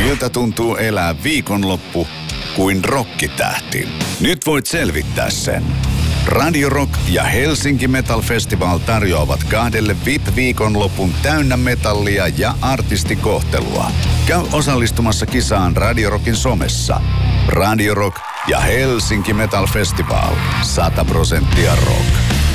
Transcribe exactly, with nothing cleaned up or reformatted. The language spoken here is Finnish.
Miltä tuntuu elää viikonloppu kuin rokkitähti? Nyt voit selvittää sen. Radio Rock ja Helsinki Metal Festival tarjoavat kahdelle V I P-viikonlopun täynnä metallia ja artistikohtelua. Käy osallistumassa kisaan Radio Rockin somessa. Radio Rock ja Helsinki Metal Festival. sata prosenttia rock.